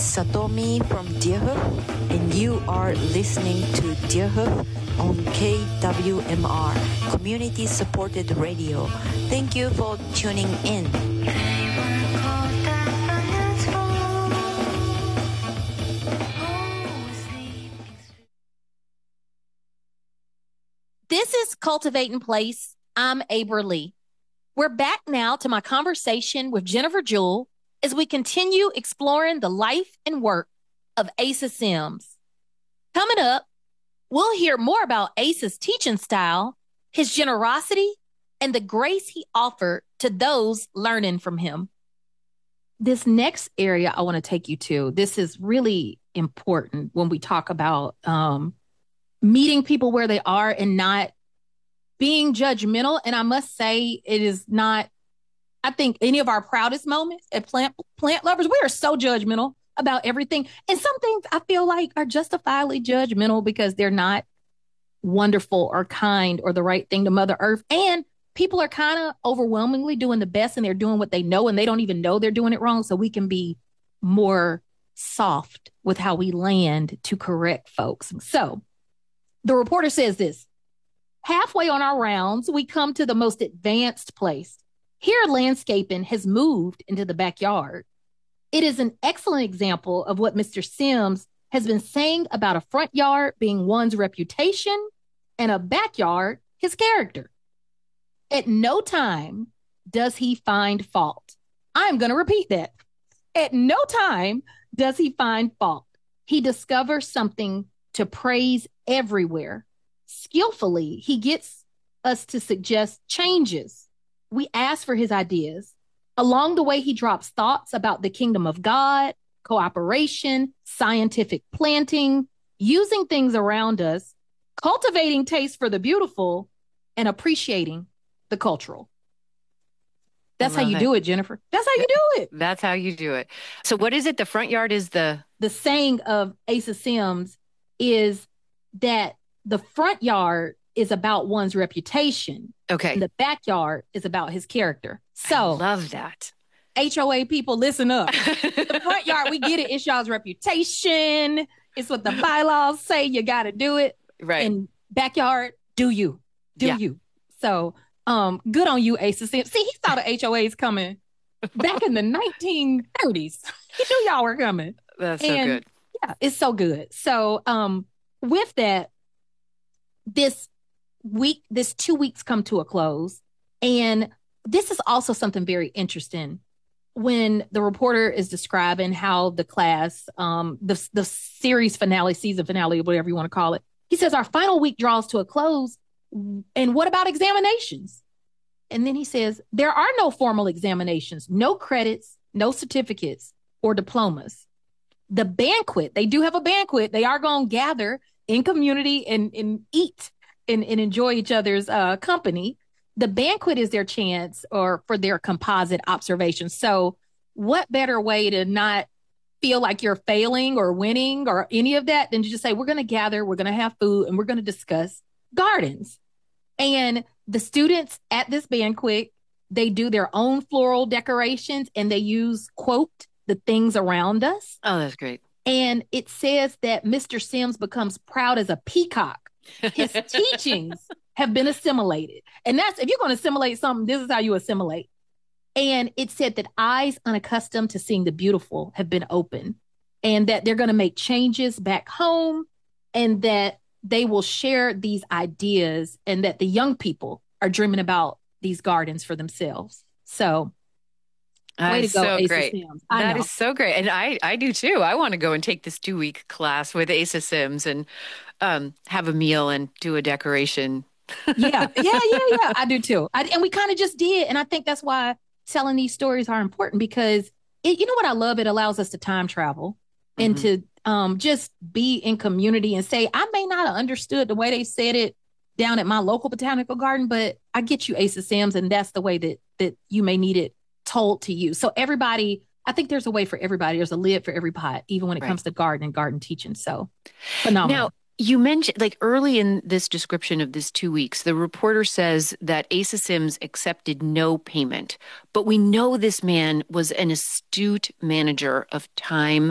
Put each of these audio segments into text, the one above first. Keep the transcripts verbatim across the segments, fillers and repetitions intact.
Satomi from Deerhoof, and you are listening to Deerhoof on K W M R, Community Supported Radio. Thank you for tuning in. This is Cultivating Place. I'm Aber Lee. We're back now to my conversation with Jennifer Jewell as we continue exploring the life and work of Asa Sims. Coming up, we'll hear more about Asa's teaching style, his generosity, and the grace he offered to those learning from him. This next area I want to take you to, this is really important when we talk about um, meeting people where they are and not being judgmental. And I must say, it is not, I think, any of our proudest moments at Plant Plant Lovers. We are so judgmental about everything. And some things I feel like are justifiably judgmental because they're not wonderful or kind or the right thing to Mother Earth. And people are kind of overwhelmingly doing the best, and they're doing what they know, and they don't even know they're doing it wrong. So we can be more soft with how we land to correct folks. So the reporter says this: halfway on our rounds, we come to the most advanced place. Here, landscaping has moved into the backyard. It is an excellent example of what Mister Sims has been saying about a front yard being one's reputation and a backyard his character. At no time does he find fault. I'm going to repeat that. At no time does he find fault. He discovers something to praise everywhere. Skillfully, he gets us to suggest changes. We ask for his ideas. Along the way, he drops thoughts about the kingdom of God, cooperation, scientific planting, using things around us, cultivating taste for the beautiful, and appreciating the cultural. That's how you it. do it, Jennifer. That's how you do it. That's how you do it. So what is it? The front yard is the... The saying of Asa Sims is that the front yard is about one's reputation. Okay. And the backyard is about his character. So I love that. H O A people, listen up. The front yard, we get it. It's y'all's reputation. It's what the bylaws say. You got to do it. Right. And backyard, do you. Do yeah. you. So um, good on you, Asa Sims. See, he saw the H O As coming back in the nineteen thirties. He knew y'all were coming. That's so and, good. Yeah, it's so good. So um, with that, this week, this two weeks come to a close. And this is also something very interesting when the reporter is describing how the class, um, the, the series finale, season finale, whatever you want to call it. He says, our final week draws to a close. And what about examinations? And then he says, there are no formal examinations, no credits, no certificates or diplomas. The banquet, they do have a banquet. They are going to gather in community and, and eat and, and enjoy each other's uh, company. The banquet is their chance or for their composite observations. So what better way to not feel like you're failing or winning or any of that than to just say, we're going to gather, we're going to have food, and we're going to discuss gardens. And the students at this banquet, they do their own floral decorations and they use, quote, the things around us. Oh, that's great. And it says that Mister Sims becomes proud as a peacock. His teachings have been assimilated. And that's, if you're going to assimilate something, this is how you assimilate. And it said that eyes unaccustomed to seeing the beautiful have been opened, and that they're going to make changes back home, and that they will share these ideas, and that the young people are dreaming about these gardens for themselves. So That way to go, so Asa great. Sims. I That know. is so great. And I, I do too. I want to go and take this two week class with Asa Sims and um, have a meal and do a decoration. yeah, yeah, yeah, yeah. I do too. I, and we kind of just did. And I think that's why telling these stories are important, because it, you know what I love? It allows us to time travel mm-hmm. and to um, just be in community and say, I may not have understood the way they said it down at my local botanical garden, but I get you, Asa Sims, and that's the way that that you may need it told to you. So everybody, I think there's a way for everybody. There's a lid for every pot, even when it right. comes to garden and garden teaching. So phenomenal. Now, you mentioned, like early in this description of this two weeks, the reporter says that Asa Sims accepted no payment, but we know this man was an astute manager of time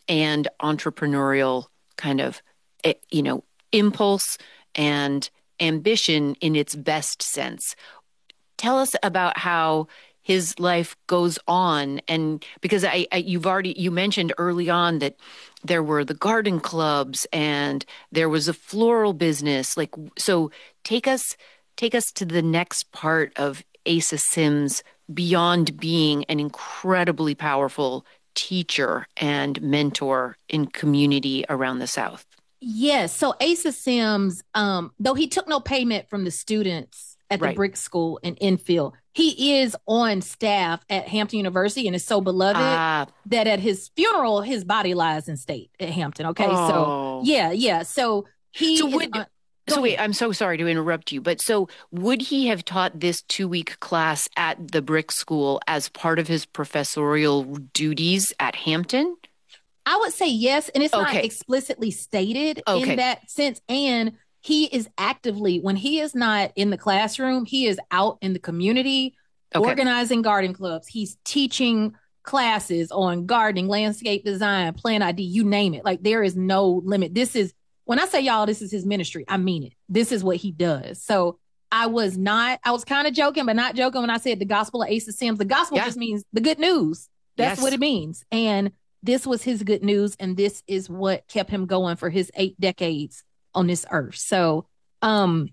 and entrepreneurial kind of, eh, you know, impulse and ambition in its best sense. Tell us about how his life goes on. And because I, I you've already, you mentioned early on that there were the garden clubs and there was a floral business. Like, so take us, take us to the next part of Asa Sims beyond being an incredibly powerful teacher and mentor in community around the South. Yes. So Asa Sims, um, though he took no payment from the students at the Right. Brick School in Enfield, he is on staff at Hampton University and is so beloved Ah, that at his funeral, his body lies in state at Hampton. Okay. So oh. yeah, yeah. So he So is would on- go so wait, ahead. I'm so sorry to interrupt you, but so would he have taught this two-week class at the Brick School as part of his professorial duties at Hampton? I would say yes, and it's not Okay. explicitly stated Okay. in that sense. And he is actively, when he is not in the classroom, he is out in the community Okay. organizing garden clubs. He's teaching classes on gardening, landscape design, plant I D, you name it. Like there is no limit. This is, when I say y'all, this is his ministry, I mean it. This is what he does. So I was not, I was kind of joking, but not joking when I said the gospel of Asa Sims. The gospel Yeah. just means the good news. That's Yes. what it means. And this was his good news, and this is what kept him going for his eight decades on this earth. So, um,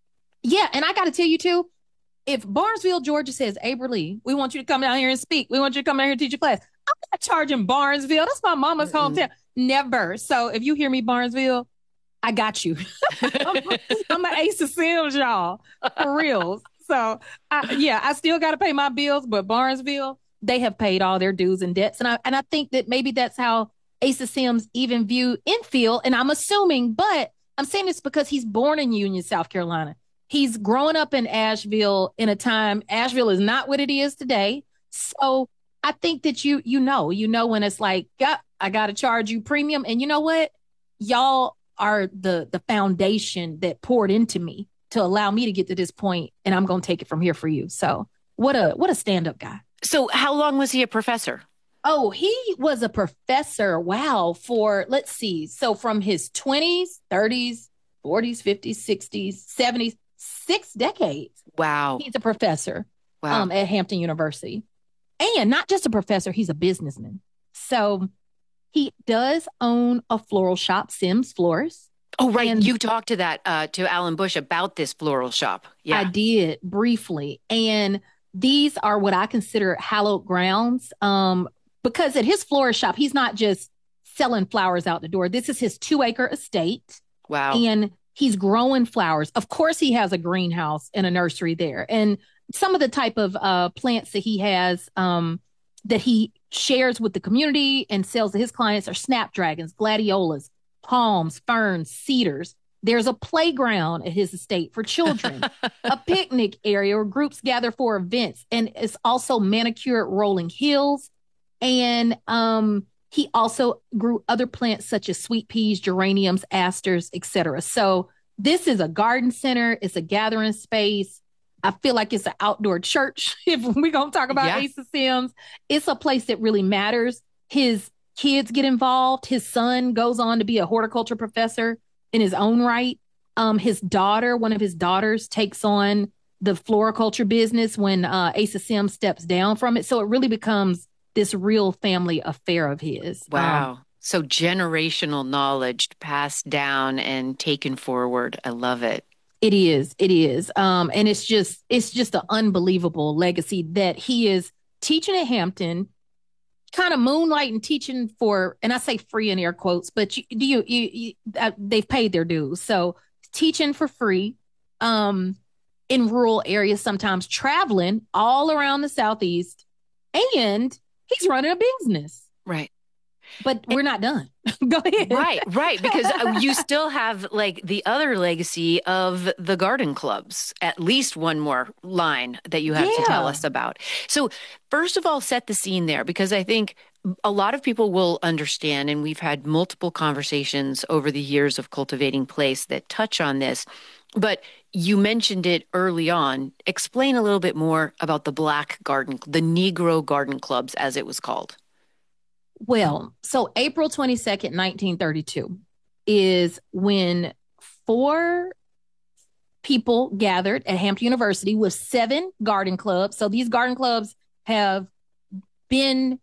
yeah, and I got to tell you too, if Barnesville, Georgia says, Aberly, we want you to come down here and speak. We want you to come down here and teach a class. I'm not charging Barnesville. That's my mama's Mm-mm. hometown. Never. So if you hear me, Barnesville, I got you. I'm, I'm an Asa Sims, y'all, for real. So I, yeah, I still got to pay my bills, but Barnesville, they have paid all their dues and debts. And I, and I think that maybe that's how Asa Sims even view Enfield. And I'm assuming, but I'm saying this because he's born in Union, South Carolina. He's growing up in Asheville in a time, Asheville is not what it is today. So I think that you, you know, you know, when it's like, yeah, I got to charge you premium. And you know what? Y'all are the, the foundation that poured into me to allow me to get to this point, and I'm going to take it from here for you. So what a, what a stand-up guy. So how long was he a professor? Oh, he was a professor. Wow. For, let's see. So from his twenties, thirties, forties, fifties, sixties, seventies, six decades. Wow. He's a professor Wow. um, at Hampton University. And not just a professor, he's a businessman. So he does own a floral shop, Sims Florist. Oh, right. and- You talked to that, uh, to Alan Bush about this floral shop. Yeah. I did briefly. And these are what I consider hallowed grounds. Um, because at his florist shop, he's not just selling flowers out the door. This is his two acre estate. Wow. And he's growing flowers. Of course, he has a greenhouse and a nursery there. And some of the type of uh, plants that he has um, that he shares with the community and sells to his clients are snapdragons, gladiolas, palms, ferns, cedars. There's a playground at his estate for children, a picnic area where groups gather for events. And it's also manicured rolling hills. And um, he also grew other plants such as sweet peas, geraniums, asters, et cetera. So this is a garden center. It's a gathering space. I feel like it's an outdoor church. If we're going to talk about Yeah. Asa Sims, it's a place that really matters. His kids get involved. His son goes on to be a horticulture professor in his own right. Um, his daughter, one of his daughters, takes on the floriculture business when uh, Asa Sims steps down from it. So it really becomes this real family affair of his. Wow. Um, So generational knowledge passed down and taken forward. I love it. it is. It is. Um, and it's just, it's just an unbelievable legacy that he is teaching at Hampton, kind of moonlighting teaching for, and I say free in air quotes, but you, do you, you, you uh, they've paid their dues. So teaching for free, um, in rural areas, sometimes traveling all around the Southeast, and he's running a business. Right. But we're not done. Go ahead. Right, right. Because uh, you still have like the other legacy of the garden clubs, at least one more line that you have to tell Yeah. us about. So, first of all, set the scene there, because I think a lot of people will understand, and we've had multiple conversations over the years of Cultivating Place that touch on this. But you mentioned it early on. Explain a little bit more about the Black Garden, the Negro Garden Clubs, as it was called. Well, so April twenty-second, nineteen thirty-two is when four people gathered at Hampton University with seven garden clubs. So these garden clubs have been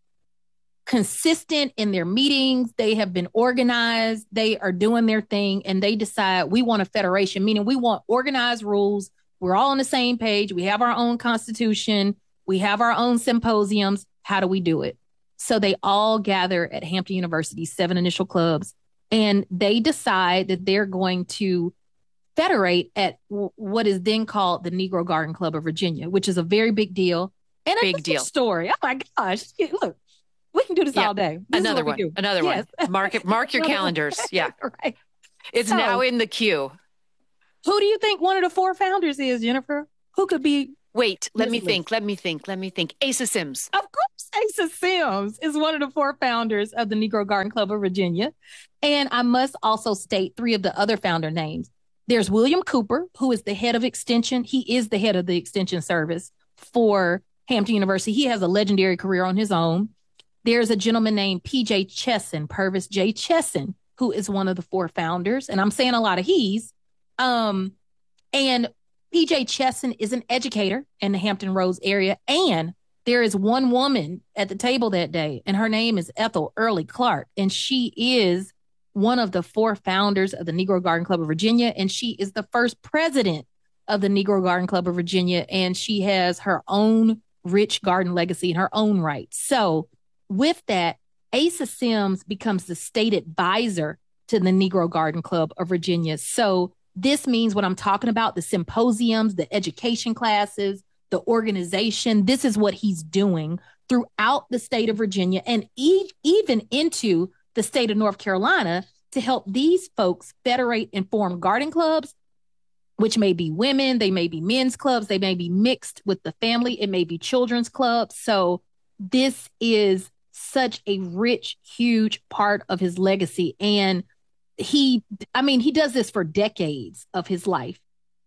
consistent in their meetings. They have been organized. They are doing their thing, and they decide we want a federation, meaning we want organized rules. We're all on the same page. We have our own constitution. We have our own symposiums. How do we do it? So they all gather at Hampton University, seven initial clubs, and they decide that they're going to federate at w- what is then called the Negro Garden Club of Virginia, which is a very big deal. And Big a deal. story. Oh my gosh. Look, we can do this Yeah. all day. This Another one. Another yes. one. Mark it. Mark your Another calendars. one. Yeah. Right. It's So, now in the queue. who do you think one of the four founders is, Jennifer? Who could be? Wait, let me Miss think. Let me think. Let me think. Asa Sims. Of course, Asa Sims is one of the four founders of the Negro Garden Club of Virginia. And I must also state three of the other founder names. There's William Cooper, who is the head of Extension. He is the head of the Extension Service for Hampton University. He has a legendary career on his own. There's a gentleman named P J Chesson, Purvis J. Chesson, who is one of the four founders. And I'm saying a lot of he's. Um, and P J Chesson is an educator in the Hampton Roads area. And there is one woman at the table that day, and her name is Ethel Early Clark. And she is one of the four founders of the Negro Garden Club of Virginia. And she is the first president of the Negro Garden Club of Virginia. And she has her own rich garden legacy in her own right. So with that, Asa Sims becomes the state advisor to the Negro Garden Club of Virginia. So this means what I'm talking about, the symposiums, the education classes, the organization. This is what he's doing throughout the state of Virginia and e- even into the state of North Carolina to help these folks federate and form garden clubs, which may be women, they may be men's clubs, they may be mixed with the family, it may be children's clubs. So this is such a rich, huge part of his legacy. And he, I mean, he does this for decades of his life.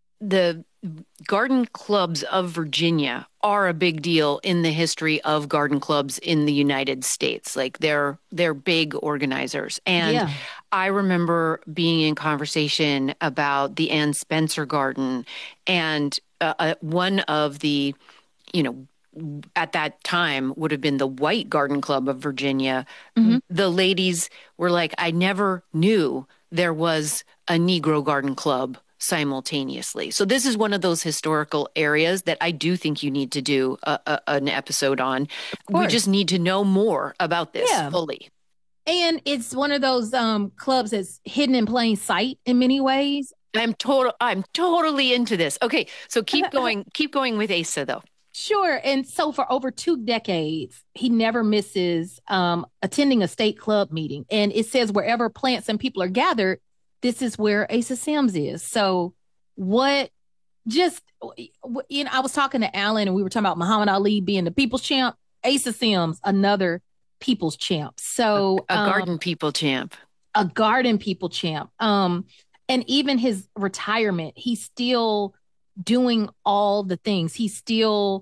The garden clubs of Virginia are a big deal in the history of garden clubs in the United States. Like they're they're big organizers. And Yeah. I remember being in conversation about the Ann Spencer Garden, and uh, uh, one of the, you know, at that time would have been the White Garden Club of Virginia. Mhm. The ladies were like, I never knew there was a Negro Garden Club simultaneously. So this is one of those historical areas that I do think you need to do a, a, an episode on. We course. just need to know more about this Yeah. fully. And it's one of those um, clubs that's hidden in plain sight in many ways. I'm total. I'm totally into this. Okay, so keep going. keep going with Asa though. Sure. And so for over two decades, he never misses um, attending a state club meeting. And it says wherever plants and people are gathered, this is where Asa Sims is. So what just, you know, I was talking to Alan and we were talking about Muhammad Ali being the people's champ. Asa Sims, another people's champ. So A um, garden people champ. a garden people champ. Um, and even his retirement, he's still doing all the things. He's still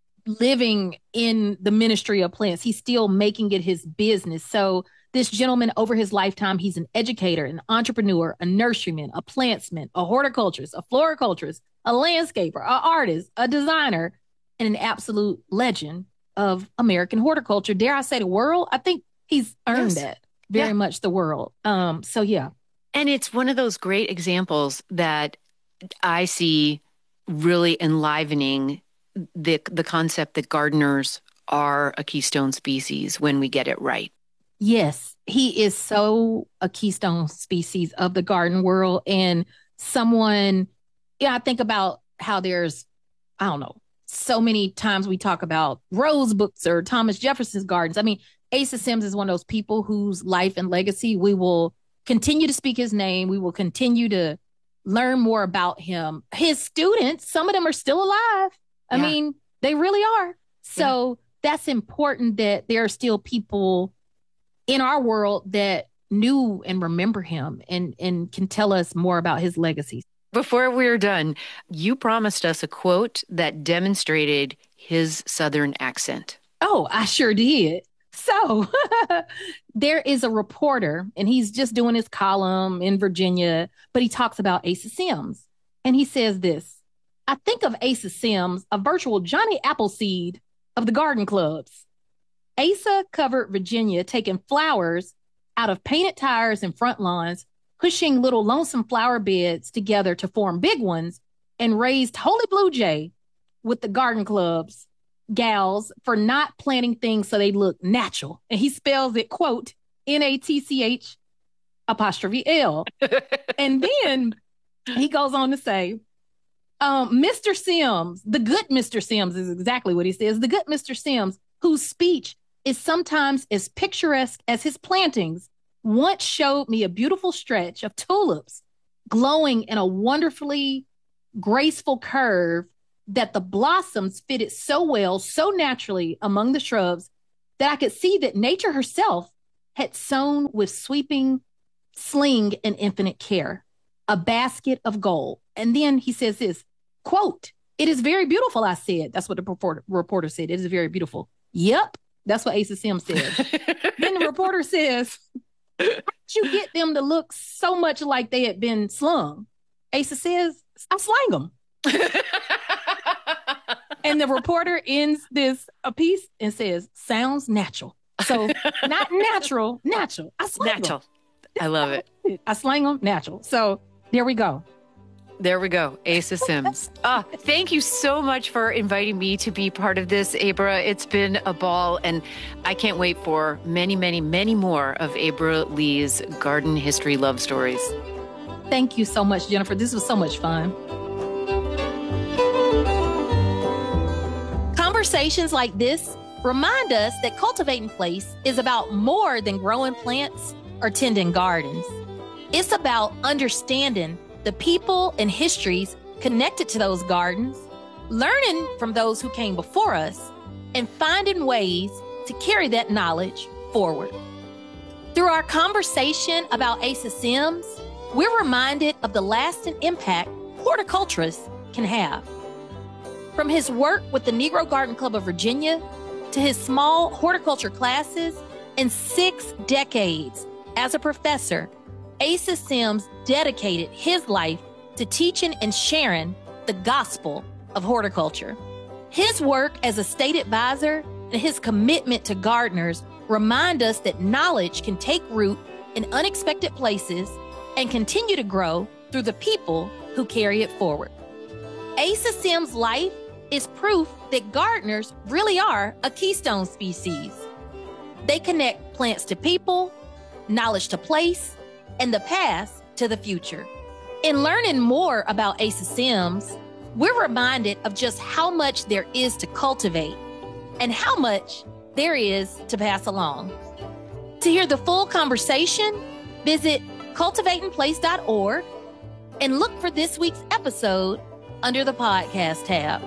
living in the ministry of plants. He's still making it his business. So this gentleman over his lifetime, he's an educator, an entrepreneur, a nurseryman, a plantsman, a horticulturist, a floriculturist, a landscaper, an artist, a designer, and an absolute legend of American horticulture. Dare I say the world? I think he's earned Yes. that very Yeah. much the world. Um, so yeah. And it's one of those great examples that I see really enlivening the the concept that gardeners are a keystone species when we get it right. Yes, he is so a keystone species of the garden world. And someone, yeah, I think about how there's, I don't know, so many times we talk about Rose books or Thomas Jefferson's gardens. I mean, Asa Sims is one of those people whose life and legacy we will continue to speak his name. We will continue to learn more about him. His students, some of them are still alive. I Yeah. mean, they really are. So that's important that there are still people in our world that knew and remember him and, and can tell us more about his legacy. Before we're done, you promised us a quote that demonstrated his Southern accent. Oh, I sure did. So there is a reporter, and he's just doing his column in Virginia, but he talks about Asa Sims. And he says this: I think of Asa Sims, a virtual Johnny Appleseed of the garden clubs. Asa covered Virginia, taking flowers out of painted tires and front lawns, pushing little lonesome flower beds together to form big ones, and raised Holy Blue Jay with the garden clubs gals for not planting things so they look natural. And he spells it, quote, N A T C H apostrophe L. And then he goes on to say, um, Mister Sims, the good Mister Sims is exactly what he says. The good Mister Sims, whose speech is sometimes as picturesque as his plantings, once showed me a beautiful stretch of tulips glowing in a wonderfully graceful curve that the blossoms fitted so well, so naturally among the shrubs that I could see that nature herself had sown with sweeping sling and infinite care a basket of gold. And then he says this, quote, it is very beautiful, I said. That's what the reporter, reporter said. It is very beautiful. Yep. That's what Asa Sims said. Then the reporter says, how did you get them to look so much like they had been slung? Asa says, I slang them. And the reporter ends this a piece and says, sounds natural. So not natural, natural. I slang Natural. them. I love it. I slang them natural. So there we go. There we go. Asa Sims. Ah, thank you so much for inviting me to be part of this, Abra. It's been a ball, and I can't wait for many, many, many more of Abra Lee's garden history love stories. Thank you so much, Jennifer. This was so much fun. Conversations like this remind us that Cultivating Place is about more than growing plants or tending gardens. It's about understanding the people and histories connected to those gardens, learning from those who came before us, and finding ways to carry that knowledge forward. Through our conversation about Asa Sims, we're reminded of the lasting impact horticulturists can have. From his work with the Negro Garden Club of Virginia to his small horticulture classes and six decades as a professor, Asa Sims dedicated his life to teaching and sharing the gospel of horticulture. His work as a state advisor and his commitment to gardeners remind us that knowledge can take root in unexpected places and continue to grow through the people who carry it forward. Asa Sims' life is proof that gardeners really are a keystone species. They connect plants to people, knowledge to place, and the past to the future. In learning more about Asa Sims, we're reminded of just how much there is to cultivate and how much there is to pass along. To hear the full conversation, visit cultivating place dot org and look for this week's episode under the podcast tab.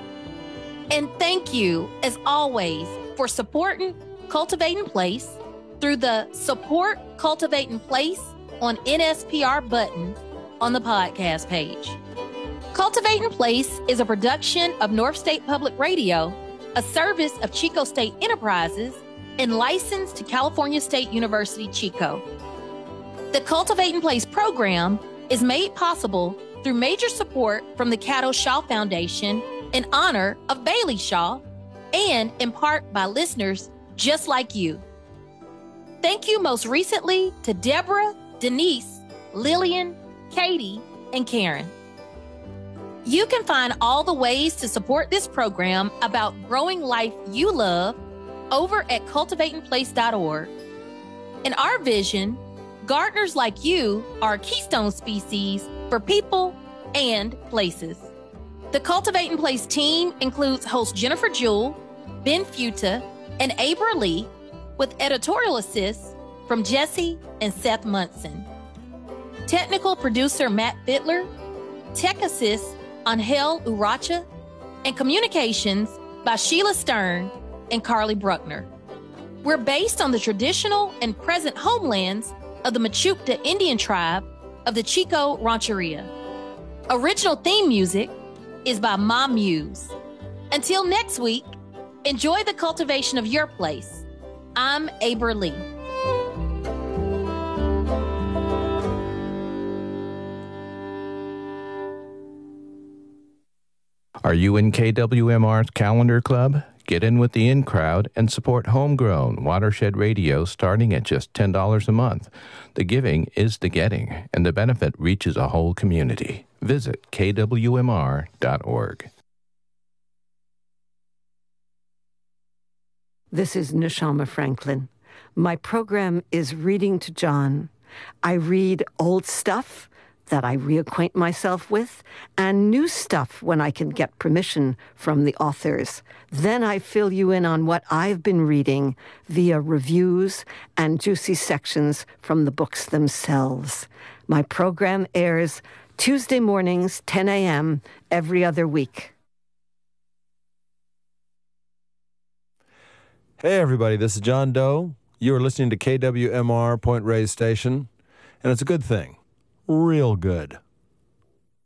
And thank you, as always, for supporting Cultivating Place through the Support Cultivating Place on N S P R button on the podcast page. Cultivating Place is a production of North State Public Radio, a service of Chico State Enterprises, and licensed to California State University, Chico. The Cultivating Place program is made possible through major support from the Cato Shaw Foundation in honor of Bailey Shaw, and in part by listeners just like you. Thank you most recently to Deborah, Denise, Lillian, Katie, and Karen. You can find all the ways to support this program about growing life you love over at cultivating place dot org. In our vision, gardeners like you are a keystone species for people and places. The Cultivating Place team includes host Jennifer Jewell, Ben Futa, and Abra Lee, with editorial assists from Jesse and Seth Munson. Technical producer Matt Fittler, tech assist Angel Uracha, and communications by Sheila Stern and Carly Bruckner. We're based on the traditional and present homelands of the Mechoopda Indian tribe of the Chico Rancheria. Original theme music is by Ma Muse. Until next week, enjoy the cultivation of your place I'm Aber Lee. Are you in K W M R's Calendar Club? Get in with the in crowd and support homegrown Watershed Radio starting at just ten dollars a month. The giving is the getting, and the benefit reaches a whole community. Visit K W M R dot org. This is Neshama Franklin. My program is Reading to John. I read old stuff that I reacquaint myself with, and new stuff when I can get permission from the authors. Then I fill you in on what I've been reading via reviews and juicy sections from the books themselves. My program airs Tuesday mornings, ten a.m., every other week. Hey, everybody, this is John Doe. You are listening to K W M R Point Reyes Station, and it's a good thing. Real good.